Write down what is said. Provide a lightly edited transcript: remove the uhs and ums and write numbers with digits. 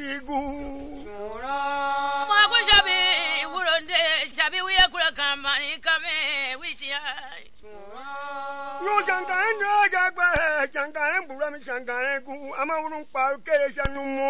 shigu ma ko shabi wuronde shabi wiye kula kamani kame wichi ai yo jangane jagba jangane burami jangane ku ama urun pa kere sanu mo